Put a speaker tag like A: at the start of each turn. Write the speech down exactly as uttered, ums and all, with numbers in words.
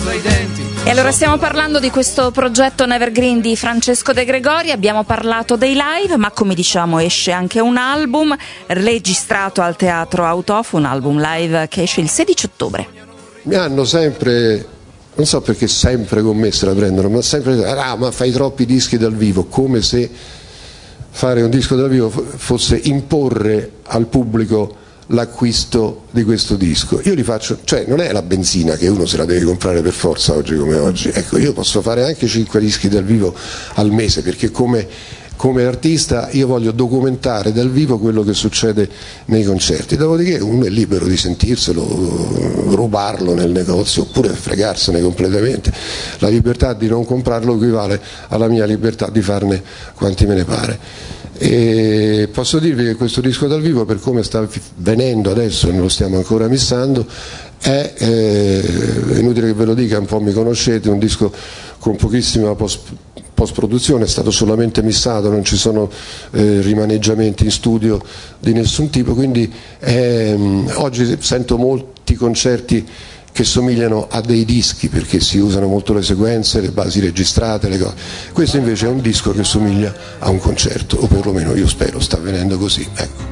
A: solo i denti.
B: E allora stiamo parlando di questo progetto Nevergreen di Francesco De Gregori, abbiamo parlato dei live, ma come diciamo esce anche un album registrato al Teatro Autof, un album live che esce il sedici ottobre.
C: Mi hanno sempre, non so perché sempre con me se la prendono, ma sempre detto, ah ma fai troppi dischi dal vivo, come se fare un disco dal vivo fosse imporre al pubblico l'acquisto di questo disco. Io li faccio, cioè non è la benzina che uno se la deve comprare per forza oggi come oggi, ecco, io posso fare anche cinque dischi dal vivo al mese, perché come, come artista io voglio documentare dal vivo quello che succede nei concerti, dopodiché uno è libero di sentirselo, rubarlo nel negozio oppure fregarsene completamente. La libertà di non comprarlo equivale alla mia libertà di farne quanti me ne pare. E posso dirvi che questo disco dal vivo, per come sta venendo adesso, non lo stiamo ancora missando, è, eh, è inutile che ve lo dica, un po' mi conoscete, un disco con pochissima post, post produzione, è stato solamente missato, non ci sono eh, rimaneggiamenti in studio di nessun tipo, quindi ehm, oggi sento molti concerti che somigliano a dei dischi perché si usano molto le sequenze, le basi registrate, le cose. Questo invece è un disco che somiglia a un concerto, o perlomeno io spero sta avvenendo così, ecco.